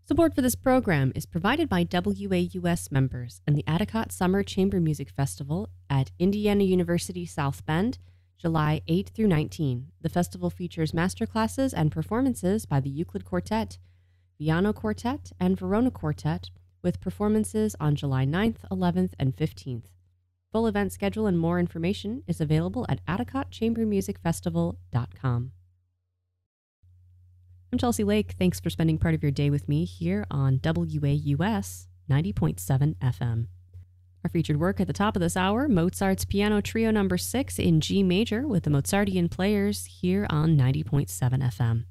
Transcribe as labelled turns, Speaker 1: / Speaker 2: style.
Speaker 1: Support for this program is provided by WAUS members and the Addicott Summer Chamber Music Festival at Indiana University South Bend, July 8 through 19. The festival features masterclasses and performances by the Euclid Quartet, Viano Quartet, and Verona Quartet, with performances on July 9th, 11th, and 15th. Full event schedule and more information is available at AddicottChamberMusicFestival.com. I'm Chelsea Lake. Thanks for spending part of your day with me here on WAUS 90.7 FM. Our featured work at the top of this hour, Mozart's Piano Trio No. 6 in G major with the Mozartean Players here on 90.7 FM.